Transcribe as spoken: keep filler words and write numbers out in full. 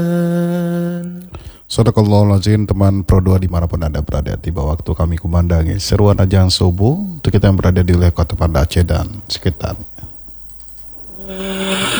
Sadaqallahul-azim, teman Pro dua dimanapun Anda berada, tiba waktu kami kumandangi seruan azan subuh untuk kita yang berada di wilayah Kota Banda Aceh dan sekitarnya.